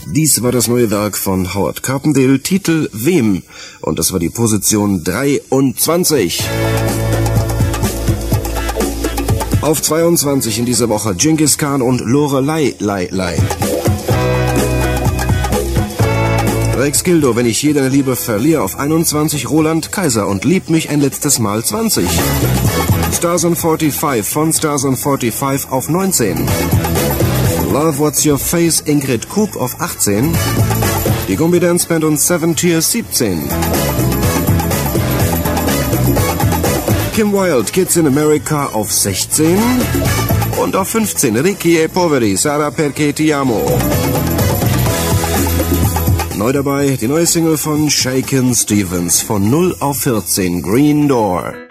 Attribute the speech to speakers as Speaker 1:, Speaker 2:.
Speaker 1: Dies war das neue Werk von Howard Carpendale, Titel Wem? Und das war die Position 23. Auf 22 in dieser Woche Genghis Khan und Lorelei, Lei. Rex Gildo, wenn ich je deine Liebe verliere, auf 21 Roland Kaiser und Lieb mich ein letztes Mal 20. Stars on 45 von Stars on 45 auf 19. Love What's Your Face Ingrid Coop auf 18. Die Gumbi Dance Band und Seven Tears 17. Kim Wilde, Kids in America auf 16. Und auf 15 Ricky e Poveri, Sara Perché Ti Amo. Neu dabei die neue Single von Shakin' Stevens von 0 auf 14, Green Door.